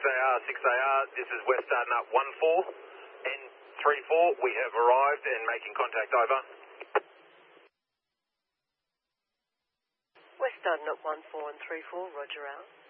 they are, 6 they are. This is West starting up 1-4 and 3-4. We have arrived and making contact over. West starting up 1-4 and 3-4, roger out.